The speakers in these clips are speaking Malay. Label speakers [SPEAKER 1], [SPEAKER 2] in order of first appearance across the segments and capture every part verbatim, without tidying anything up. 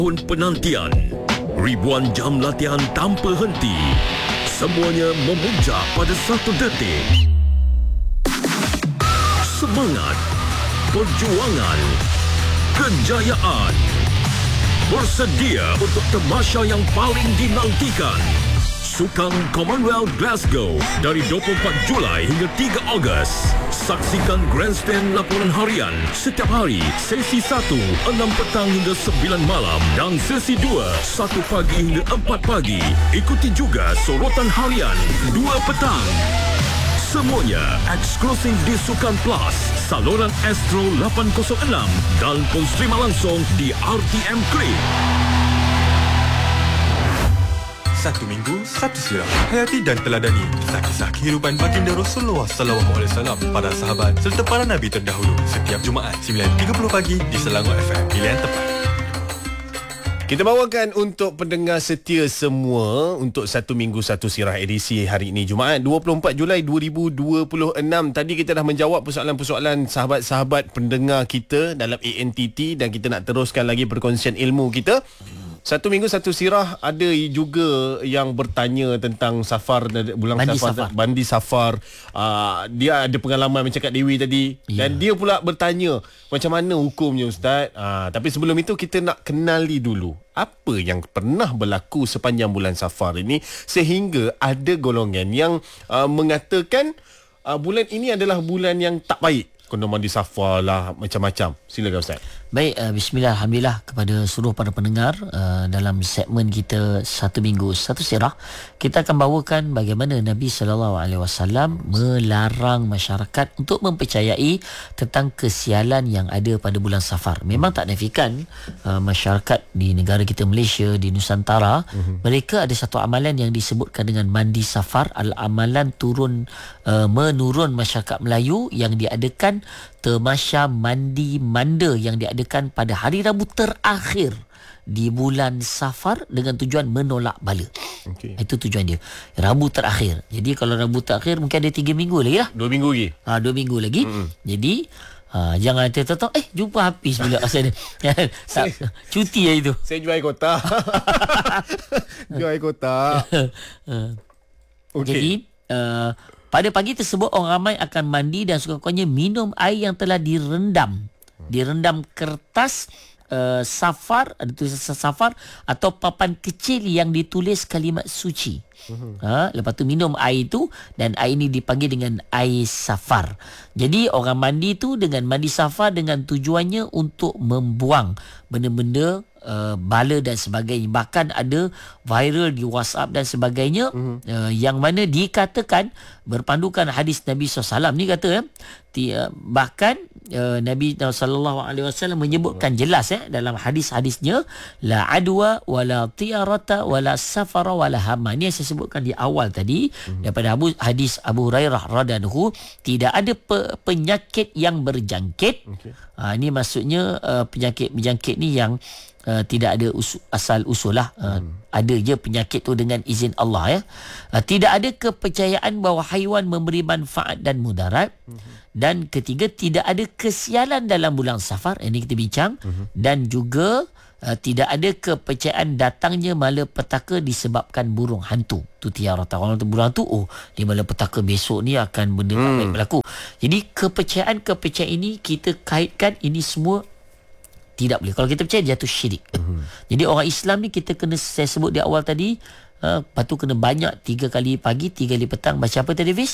[SPEAKER 1] Tahun penantian, ribuan jam latihan tanpa henti, semuanya memuncak pada satu detik. Semangat, perjuangan, kejayaan. Bersedia untuk tamasya yang paling dinantikan. Sukan Commonwealth Glasgow dari dua puluh empat Julai hingga tiga Ogos. Saksikan Grandstand laporan harian setiap hari, sesi satu, enam petang hingga sembilan malam dan sesi dua, satu pagi hingga empat pagi. Ikuti juga sorotan harian dua petang. Semuanya eksklusif di Sukan Plus, saluran Astro lapan kosong enam dan pun streama langsung di R T M Klik.
[SPEAKER 2] Satu minggu, satu sirah. Hayati dan teladani kisah-kisah kehidupan baginda Rasulullah sallallahu alaihi wasallam, para sahabat serta para nabi terdahulu. Setiap Jumaat sembilan tiga puluh pagi di Selangor F M. Pilihan tepat.
[SPEAKER 3] Kita bawakan untuk pendengar setia semua untuk Satu Minggu Satu Sirah edisi hari ini Jumaat dua puluh empat Julai dua ribu dua puluh enam. Tadi kita dah menjawab persoalan-persoalan sahabat-sahabat pendengar kita dalam A N T T dan kita nak teruskan lagi perkongsian ilmu kita. Satu Minggu Satu Sirah ada juga yang bertanya tentang safar bulan
[SPEAKER 4] Bandi
[SPEAKER 3] safar,
[SPEAKER 4] safar.
[SPEAKER 3] Bandi safar. Uh, dia ada pengalaman macam Kak Dewi tadi,
[SPEAKER 4] Ya.
[SPEAKER 3] dan dia pula bertanya macam mana hukumnya Ustaz. Uh, tapi sebelum itu kita nak kenali dulu apa yang pernah berlaku sepanjang bulan safar ini sehingga ada golongan yang uh, mengatakan uh, bulan ini adalah bulan yang tak baik. Kena mandi safar lah, macam-macam. Silakan Ustaz.
[SPEAKER 4] Baik, uh, bismillah, alhamdulillah kepada seluruh para pendengar uh, dalam segmen kita Satu Minggu Satu Sirah, kita akan bawakan bagaimana Nabi sallallahu alaihi wasallam melarang masyarakat untuk mempercayai tentang kesialan yang ada pada bulan Safar. Memang tak nafikan uh, masyarakat di negara kita Malaysia, di Nusantara, uh-huh. mereka ada satu amalan yang disebutkan dengan mandi Safar, al-amalan turun uh, menurun masyarakat Melayu yang diadakan tamasya mandi manda yang diadakan pada hari Rabu terakhir di bulan Safar dengan tujuan menolak bala.
[SPEAKER 3] Okay.
[SPEAKER 4] Itu tujuan dia. Rabu terakhir. Jadi kalau Rabu terakhir mungkin ada tiga minggu lagi lah.
[SPEAKER 3] Dua minggu lagi.
[SPEAKER 4] Ha, dua minggu lagi. Mm-hmm. Jadi ha, jangan tahu-tahu eh jumpa habis pula asal dia. Tak, cuti lah itu.
[SPEAKER 3] Saya jual air kotak. Jual air kotak.
[SPEAKER 4] Okay. Jadi uh, pada pagi tersebut orang ramai akan mandi dan sekurang-kurangnya minum air yang telah direndam. Direndam kertas uh, safar, ada tulisan safar atau papan kecil yang ditulis kalimat suci. Ha, lepas tu minum air itu dan air ini dipanggil dengan air safar. Jadi orang mandi tu dengan mandi safar dengan tujuannya untuk membuang benda-benda Uh, bala dan sebagainya. Bahkan ada viral di WhatsApp dan sebagainya, uh-huh. uh, yang mana dikatakan berpandukan hadis Nabi sallallahu alaihi wasallam ni kata eh, ti, uh, bahkan uh, Nabi sallallahu alaihi wasallam menyebutkan jelas eh, dalam hadis-hadisnya la adwa wala tiarata wala safara wala hama. Ini yang saya sebutkan di awal tadi, uh-huh. daripada Abu, hadis Abu Hurairah radhiyallahu, tidak ada pe, penyakit yang berjangkit. Okay. Uh, ini maksudnya uh, penyakit berjangkit ni yang Uh, tidak ada usul, asal usul lah. Uh, hmm. Ada je penyakit tu dengan izin Allah ya. Uh, tidak ada kepercayaan bahawa haiwan memberi manfaat dan mudarat. Hmm. Dan ketiga, tidak ada kesialan dalam bulan Safar. Ini kita bincang. Hmm. Dan juga uh, tidak ada kepercayaan datangnya malapetaka disebabkan burung hantu. Tu tiarata. Orang tu burung hantu, oh di malapetaka besok ni akan benda hmm. baik berlaku. Jadi kepercayaan-kepercayaan ini kita kaitkan ini semua tidak boleh. Kalau kita percaya, jatuh syirik. Uh-huh. Jadi orang Islam ni kita kena, saya sebut di awal tadi, uh, lepas tu kena banyak, tiga kali pagi, tiga kali petang. Baca apa tadi Fiz?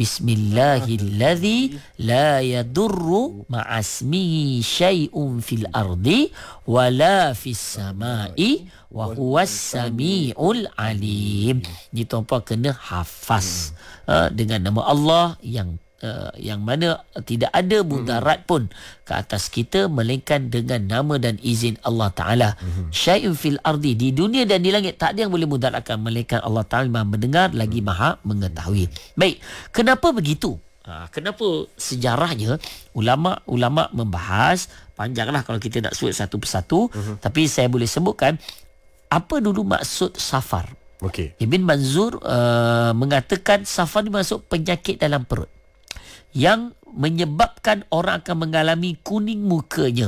[SPEAKER 4] Bismillahilladzi la yadurru ma'asmihi syai'un fil ardi wala fis samai wa huwas sami'ul alim. Ni tuan-puan kena hafaz uh, dengan nama Allah yang Uh, yang mana tidak ada mudarat pun ke atas kita melainkan dengan nama dan izin Allah Ta'ala. Mm-hmm. Syai'un fil ardi, di dunia dan di langit tak ada yang boleh mudaratkan melainkan Allah Ta'ala Maha mendengar lagi Maha mengetahui. Baik, kenapa begitu? Ha, kenapa sejarahnya ulama-ulama membahas panjanglah kalau kita nak sebut satu persatu. Mm-hmm. Tapi saya boleh sebutkan apa dulu maksud safar.
[SPEAKER 3] Okay.
[SPEAKER 4] Ibn Manzur uh, mengatakan safar ni masuk penyakit dalam perut yang menyebabkan orang akan mengalami kuning mukanya,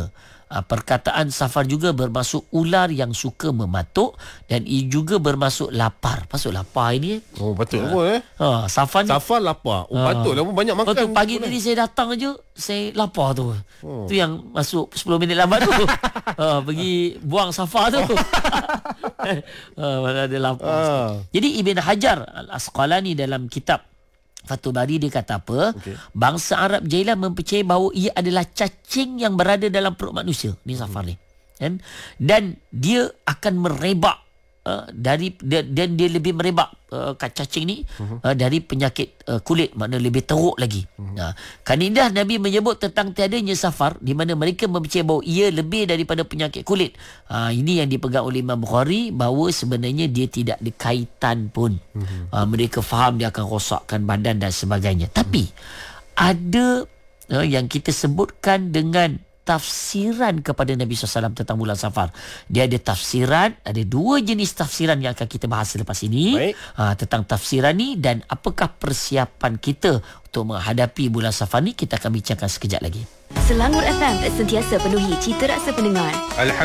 [SPEAKER 4] Uh, perkataan safar juga bermaksud ular yang suka mematuk dan ia juga bermaksud lapar. Pasal lapar ini.
[SPEAKER 3] Oh, betul uh, apa eh?
[SPEAKER 4] Uh, safar ni.
[SPEAKER 3] Safar lapar. Oh, uh, patutlah banyak makan.
[SPEAKER 4] Betul, pagi tadi saya datang aja, saya lapar tu. Oh. Tu yang masuk sepuluh minit lambat tu. uh, pergi buang safar tu. uh, ada lapar. Uh. Jadi Ibn Hajar Al-Asqalani dalam kitab Fathul Bari dia kata apa? Okay. Bangsa Arab Jahiliyah mempercayai bahawa ia adalah cacing yang berada dalam perut manusia. Ni safar ni. Kan? Dan dia akan merebak uh, dari dan dia, dia lebih merebak uh, cacing ni uh-huh. uh, dari penyakit uh, kulit, makna lebih teruk lagi. Uh-huh. Nah, kaedah Nabi menyebut tentang tiadanya safar di mana mereka mempercayai bahawa ia lebih daripada penyakit kulit. Uh, ini yang dipegang oleh Imam Bukhari bahawa sebenarnya dia tidak ada kaitan pun. Uh-huh. Uh, mereka faham dia akan rosakkan badan dan sebagainya. Tapi ada uh, yang kita sebutkan dengan tafsiran kepada Nabi sallallahu alaihi wasallam tentang bulan Safar. Dia ada tafsiran, ada dua jenis tafsiran yang akan kita bahas selepas ini. Ha, tentang tafsiran ni dan apakah persiapan kita untuk menghadapi bulan Safar ni, kita akan bincangkan sekejap lagi.
[SPEAKER 5] Selangor F M sentiasa penuhi cita rasa pendengar.
[SPEAKER 2] Alhamdulillah.